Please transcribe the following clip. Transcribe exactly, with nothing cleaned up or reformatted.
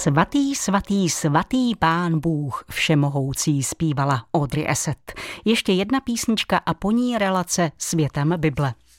Svatý, svatý, svatý Pán Bůh všemohoucí, zpívala Audrey Hepburn. Ještě jedna písnička a po ní relace Světem Bible.